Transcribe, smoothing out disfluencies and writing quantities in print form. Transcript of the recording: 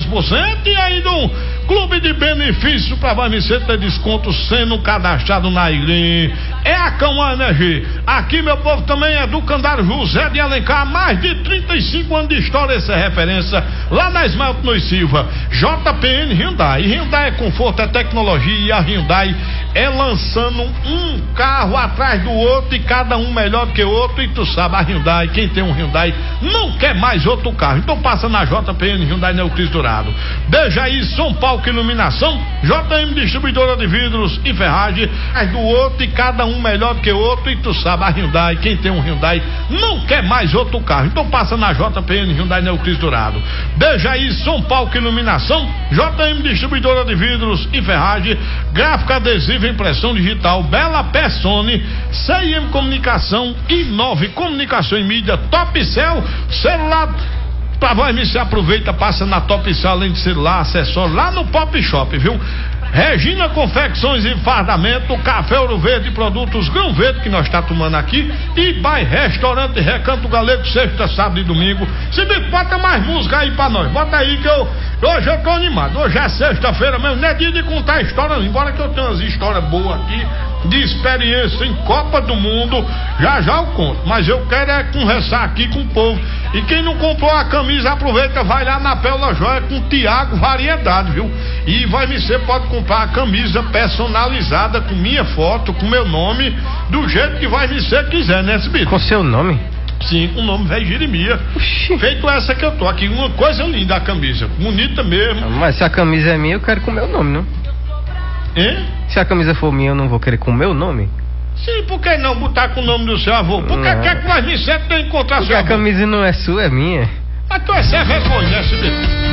10% e ainda um clube de benefício para você ter desconto sendo cadastrado na Irim. É a Cão Energia. Aqui, meu povo, também é do Candário José de Alencar, mais de 35 anos de história, essa é referência lá na Esmalte Nois Silva. JPN Hyundai. Hyundai é conforto, é tecnologia, e a Hyundai é lançando um carro atrás do outro e cada um melhor que o outro. E tu sabe, a Hyundai, quem tem um Hyundai não quer mais outro carro. Então passa na JPN Hyundai Neo Cristo Dourado. Veja aí, São Paulo Iluminação, JM Distribuidora de Vidros e Ferragem, atrás do outro e cada um melhor que o outro. E tu sabe, a Hyundai, quem tem um Hyundai não quer mais outro carro. Então passa na JPN Hyundai Neo Cristo Dourado. Veja aí, São Paulo Iluminação, JM Distribuidora de Vidros e Ferragem, gráfica adesiva, impressão digital, Bela Persone, CM Comunicação e 9 Comunicação e Mídia, Top Cell, celular. Pra você aproveita, passa na Top Cell, além de celular, acessório, lá no Pop Shop, viu? Regina Confecções e Fardamento, Café Ouro Verde, produtos Grão Verde que nós está tomando aqui, e Bai Restaurante Recanto Galego, sexta, sábado e domingo. Se bem, bota mais música aí pra nós, bota aí que hoje eu tô animado. Hoje é sexta-feira mesmo, não é dia de contar história, embora que eu tenha umas histórias boas aqui de experiência em Copa do Mundo, já eu conto, mas eu quero é conversar aqui com o povo. E quem não comprou a camisa, aproveita, vai lá na Pérola Joia com Tiago Variedade, viu? E você pode comprar a camisa personalizada com minha foto, com meu nome, do jeito que você quiser, né, Sibito? Com seu nome? Sim, com o nome velho Jeremias. Feito essa que eu tô aqui, uma coisa linda a camisa, bonita mesmo. Mas se a camisa é minha, eu quero com o meu nome, não? Hein? Se a camisa for minha, eu não vou querer com o meu nome? Sim, por que não botar com o nome do seu avô? Por que quer que nós me sempre tem que encontrar porque seu avô? A camisa não é sua, é minha. Mas tu é sem vergonha, né, Sibito?